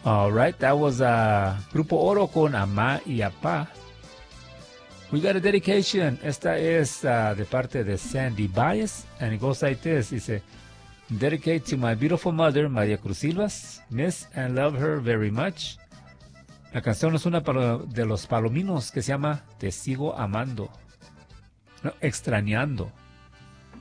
All right, that was Grupo Oro con Amá y Apá. We got a dedication. Esta es de parte de Sandy Baez, and it goes like this. Dice, dedicate to my beautiful mother, Maria Cruz Silvas. Miss and love her very much. La canción es una de los Palominos que se llama Te sigo amando. No, extrañando.